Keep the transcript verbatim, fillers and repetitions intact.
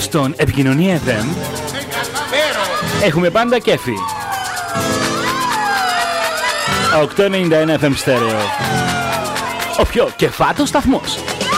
στον Επικοινωνία εφ εμ έχουμε πάντα κέφι. οκτακόσια ενενήντα ένα εφ εμ στέρεο. Ο πιο κεφάτος σταθμός.